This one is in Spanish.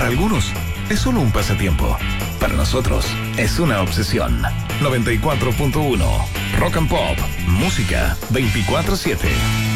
algunos es solo un pasatiempo. Para nosotros es una obsesión. 94.1 Rock and Pop. Música 24/7.